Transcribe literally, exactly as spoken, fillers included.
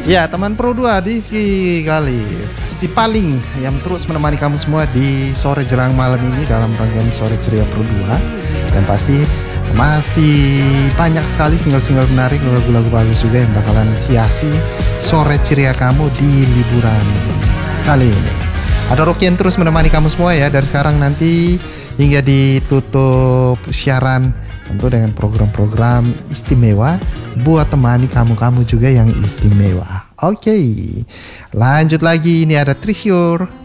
Ya, teman Pro dua Diki Galif, si paling yang terus menemani kamu semua di sore jelang malam ini dalam rangkaian Sore Ceria Pro dua. Dan pasti masih banyak sekali single-single menarik, lagu-lagu bagus juga yang bakalan hiasi sore ceria kamu di liburan kali ini. Ada Rocky yang terus menemani kamu semua ya dari sekarang nanti hingga ditutup siaran, tentu dengan program-program istimewa buat temani kamu-kamu juga yang istimewa. Oke, lanjut lagi, ini ada Trisure.